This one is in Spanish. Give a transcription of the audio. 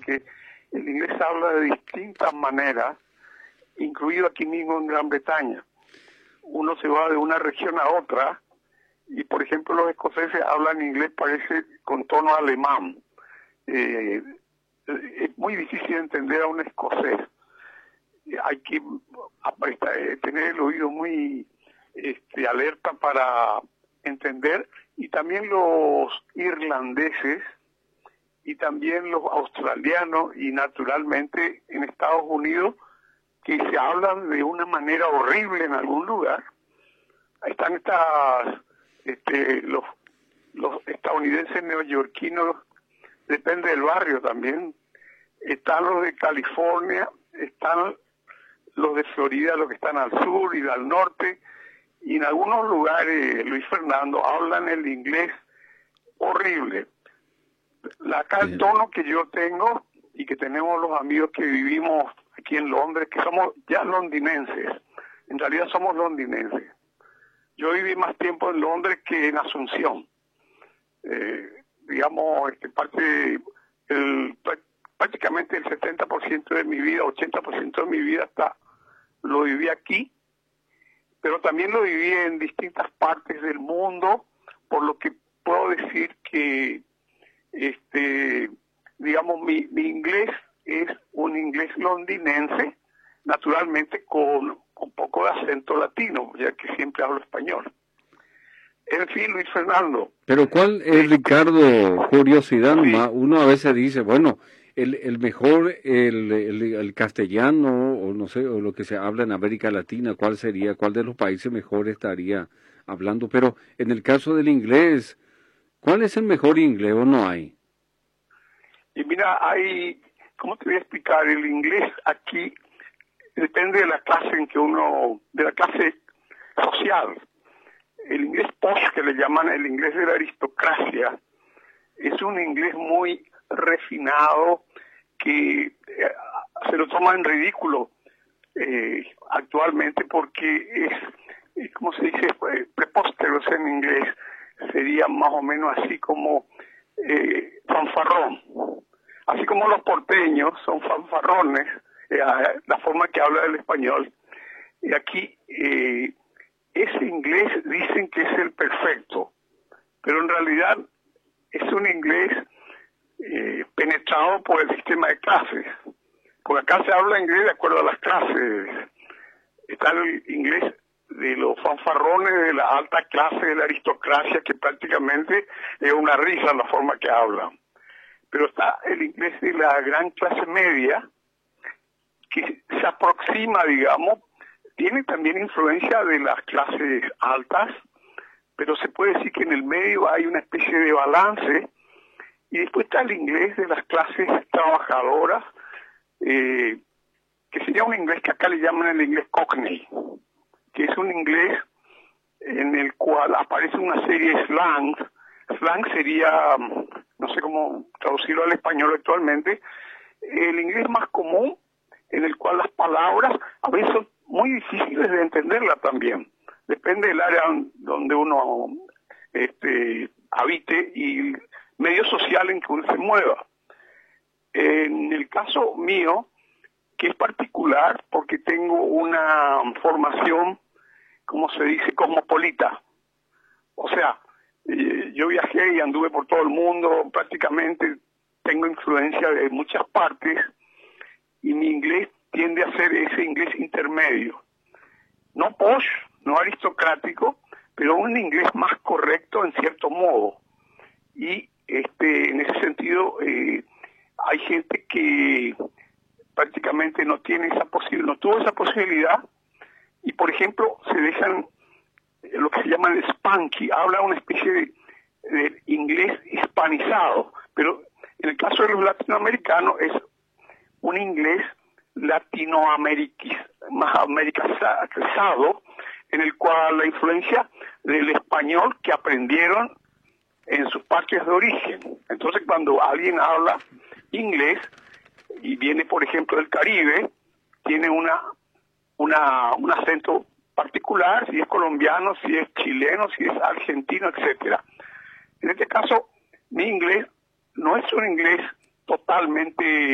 porque el inglés se habla de distintas maneras, incluido aquí mismo en Gran Bretaña. Uno se va de una región a otra y, por ejemplo, los escoceses hablan inglés, parece, con tono alemán. Es muy difícil entender a un escocés. Hay que tener el oído muy alerta para entender, y también los irlandeses y también los australianos y naturalmente en Estados Unidos, que se hablan de una manera horrible en algún lugar. Están los estadounidenses neoyorquinos, depende del barrio también. Están los de California, están los de Florida, los que están al sur y al norte, y en algunos lugares, Luis Fernando, hablan el inglés horrible. Acá el tono que yo tengo y que tenemos los amigos que vivimos aquí en Londres, que somos ya londinenses, en realidad somos londinenses. Yo viví más tiempo en Londres que en Asunción. Prácticamente el 70% de mi vida, 80% de mi vida lo viví aquí, pero también lo viví en distintas partes del mundo, por lo que puedo decir que mi inglés es un inglés londinense, naturalmente con un poco de acento latino, ya que siempre hablo español. En fin, Luis Fernando. Pero ¿cuál es, Ricardo, curiosidad nomás? Uno a veces dice, bueno, el mejor, el castellano, o no sé, o lo que se habla en América Latina, ¿cuál sería? ¿Cuál de los países mejor estaría hablando? Pero en el caso del inglés, ¿cuál es el mejor inglés o no hay? Y mira, ¿cómo te voy a explicar? El inglés aquí depende de la clase de la clase social. El inglés posh, que le llaman el inglés de la aristocracia, es un inglés muy refinado que se lo toma en ridículo actualmente, porque es, ¿cómo se dice? Prepósteros en inglés. Sería más o menos así como fanfarrón. Así como los porteños son fanfarrones, la forma que habla el español. Y aquí ese inglés dicen que es el perfecto, pero en realidad es un inglés penetrado por el sistema de clases. Porque acá se habla inglés de acuerdo a las clases. Está el inglés de los fanfarrones de la alta clase, de la aristocracia, que prácticamente es una risa la forma que hablan. Pero está el inglés de la gran clase media, que se aproxima, digamos, tiene también influencia de las clases altas, pero se puede decir que en el medio hay una especie de balance. Y después está el inglés de las clases trabajadoras, que sería un inglés que acá le llaman el inglés cockney, que es un inglés en el cual aparece una serie de slangs. Slang sería, no sé cómo traducirlo al español actualmente, el inglés más común, en el cual las palabras a veces son muy difíciles de entenderla también. Depende del área donde uno habite y el medio social en que uno se mueva. En el caso mío, que es particular porque tengo una formación, como se dice, cosmopolita. O sea, yo viajé y anduve por todo el mundo, prácticamente tengo influencia de muchas partes, y mi inglés tiende a ser ese inglés intermedio. No posh, no aristocrático, pero un inglés más correcto en cierto modo. Y en ese sentido hay gente que prácticamente no tuvo esa posibilidad, y por ejemplo se dejan lo que se llama el spanky, habla una especie de inglés hispanizado, pero en el caso de los latinoamericanos es un inglés latinoamericano, en el cual la influencia del español que aprendieron en sus partes de origen. Entonces, cuando alguien habla inglés y viene, por ejemplo, del Caribe, tiene un acento particular, si es colombiano, si es chileno, si es argentino, etcétera. En este caso, mi inglés no es un inglés totalmente